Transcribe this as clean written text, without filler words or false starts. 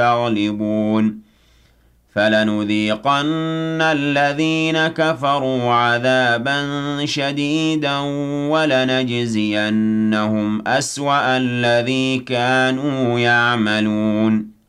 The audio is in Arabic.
يغلبون فلنذيقن الذين كفروا عذابا شديدا ولنجزينهم أسوأ الذي كانوا يعملون